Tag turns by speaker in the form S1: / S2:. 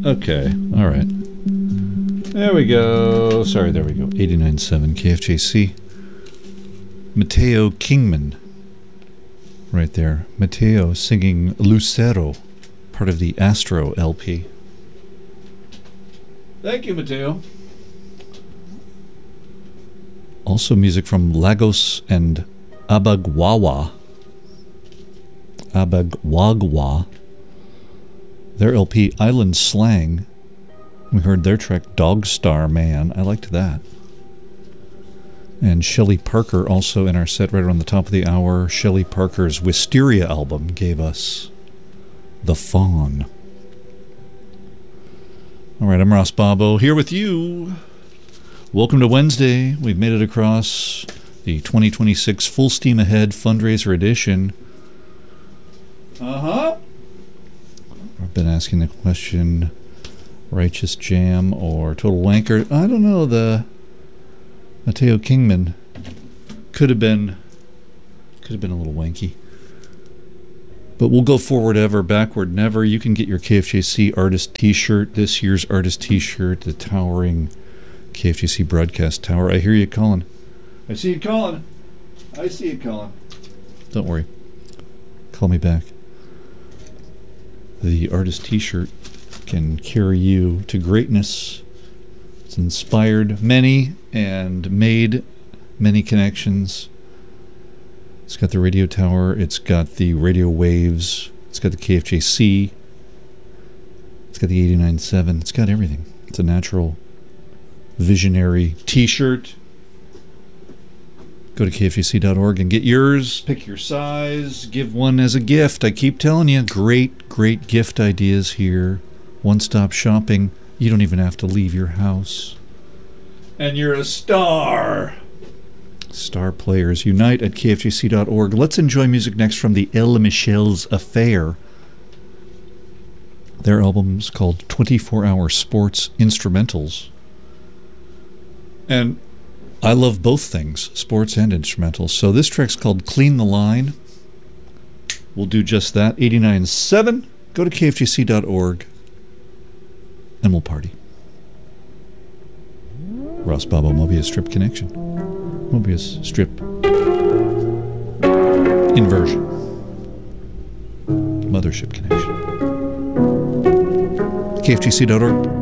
S1: Okay, all right. There we go. Sorry, there we go. 89.7 KFJC. Matteo Kingman. Right there. Matteo singing Lucero, part of the Astro LP. Thank you, Matteo. Also music from Lagos and Abagwawa. Abagwagwa. Their LP, Island Slang. We heard their track, Dog Star Man. I liked that. And Shelley Parker also in our set right around the top of the hour. Shelley Parker's Wisteria album gave us The Fawn. All right, I'm Ross Bobo here with you. Welcome to Wednesday. We've made it across the 2026 Full Steam Ahead Fundraiser Edition. I've been asking the question, Righteous Jam or Total Wanker. I don't know, the Matteo Kingman could have been a little wanky. But we'll go forward ever, backward never. You can get your KFJC artist t-shirt, this year's artist t-shirt, the towering KFJC broadcast tower. I hear you calling. I see you calling. I see you calling. Don't worry. Call me back. The artist t-shirt can carry you to greatness. It's inspired many and made many connections. It's got the radio tower. It's got the radio waves. It's got the KFJC. It's got the 89.7. It's got everything. It's a natural visionary t-shirt. Go to kfjc.org and get yours. Pick your size. Give one as a gift. I keep telling you, great, great gift ideas here. One-stop shopping. You don't even have to leave your house. And you're a star. Star players unite at kfjc.org. Let's enjoy music next from the El Michel's Affair. Their album's called 24-Hour Sports Instrumentals. And I love both things, sports and instrumentals. So this track's called Clean the Line. We'll do just that. 89.7. Go to kfjc.org and we'll party. Ross Bobo, Mobius Strip Connection. Mobius Strip Inversion. Mothership Connection. kfjc.org.